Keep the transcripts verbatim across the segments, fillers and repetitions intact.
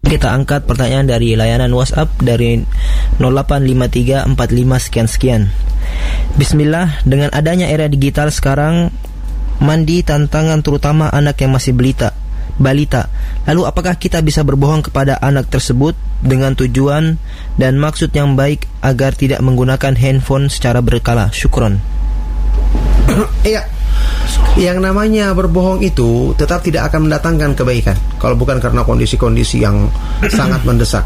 Kita angkat pertanyaan dari layanan WhatsApp dari nol delapan lima tiga empat lima sekian sekian. Bismillah, dengan adanya era digital sekarang, mandi tantangan terutama anak yang masih belita, balita. Lalu apakah kita bisa berbohong kepada anak tersebut dengan tujuan dan maksud yang baik agar tidak menggunakan handphone secara berkala? Syukron. Iya. Yang namanya berbohong itu tetap tidak akan mendatangkan kebaikan kalau bukan karena kondisi-kondisi yang sangat mendesak.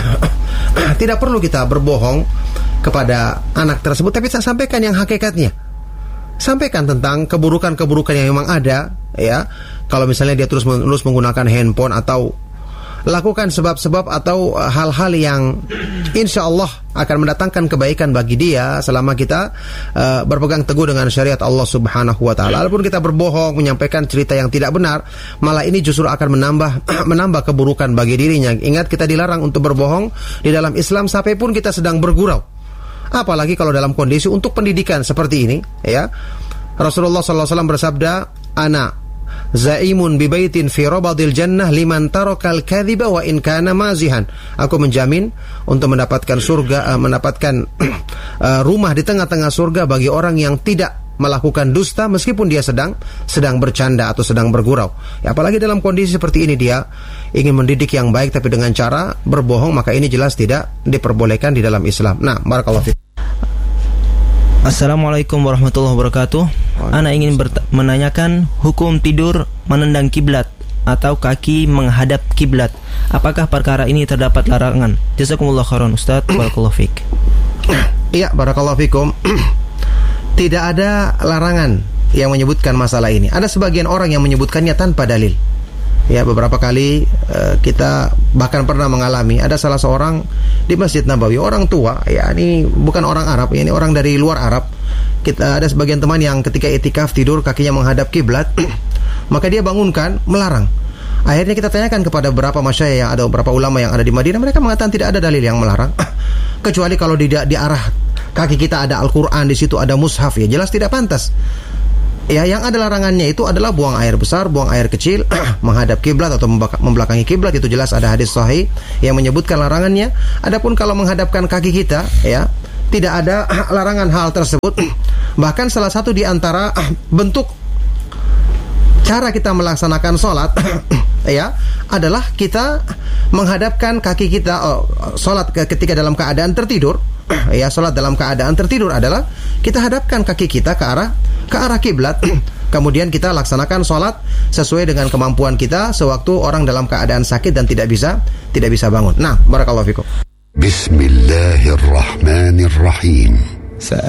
Tidak perlu kita berbohong kepada anak tersebut, tapi saya sampaikan yang hakikatnya. Sampaikan tentang keburukan-keburukan yang memang ada, ya. Kalau misalnya dia terus-menerus menggunakan handphone, atau lakukan sebab-sebab atau hal-hal yang insya Allah akan mendatangkan kebaikan bagi dia selama kita uh, berpegang teguh dengan syariat Allah Subhanahu wa taala. Walaupun kita berbohong, menyampaikan cerita yang tidak benar, malah ini justru akan menambah menambah keburukan bagi dirinya. Ingat, kita dilarang untuk berbohong di dalam Islam sampai pun kita sedang bergurau. Apalagi kalau dalam kondisi untuk pendidikan seperti ini, ya. Rasulullah sallallahu alaihi wasallam bersabda, "Ana zaimun bi baitin fi rabadil jannah liman tarakal kadhiba wa in kana mazihan." Aku menjamin untuk mendapatkan surga, uh, mendapatkan uh, rumah di tengah-tengah surga bagi orang yang tidak melakukan dusta meskipun dia sedang sedang bercanda atau sedang bergurau. Ya, apalagi dalam kondisi seperti ini dia ingin mendidik yang baik tapi dengan cara berbohong, maka ini jelas tidak diperbolehkan di dalam Islam. Nah, barakallahu fiik. Assalamualaikum warahmatullahi wabarakatuh. Ana ingin menanyakan hukum tidur menendang kiblat atau kaki menghadap kiblat. Apakah perkara ini terdapat larangan? Jazakumullah khairan Ustaz. Barakallahu fiik. Iya, barakallahu fikum. Tidak ada larangan yang menyebutkan masalah ini. Ada sebagian orang yang menyebutkannya tanpa dalil. Ya, beberapa kali uh, kita bahkan pernah mengalami, ada salah seorang di Masjid Nabawi, orang tua, ya ini bukan orang Arab, ya, ini orang dari luar Arab. Kita ada sebagian teman yang ketika itikaf tidur kakinya menghadap kiblat, maka dia bangunkan melarang. Akhirnya kita tanyakan kepada beberapa masyayikh, ada beberapa ulama yang ada di Madinah, mereka mengatakan tidak ada dalil yang melarang, kecuali kalau di, di arah kaki kita ada Al-Quran, di situ ada mushaf, ya jelas tidak pantas. Ya, yang ada larangannya itu adalah buang air besar, buang air kecil, menghadap kiblat atau membelakangi kiblat, itu jelas ada hadis sahih yang menyebutkan larangannya. Adapun kalau menghadapkan kaki kita, ya tidak ada larangan hal tersebut. Bahkan salah satu di antara bentuk cara kita melaksanakan sholat, ya adalah kita menghadapkan kaki kita. Oh, sholat ketika dalam keadaan tertidur, ya sholat dalam keadaan tertidur adalah kita hadapkan kaki kita ke arah ke arah kiblat. Kemudian kita laksanakan sholat sesuai dengan kemampuan kita sewaktu orang dalam keadaan sakit dan tidak bisa tidak bisa bangun. Nah, barakallahu fikum. Bismillahirrahmanirrahim.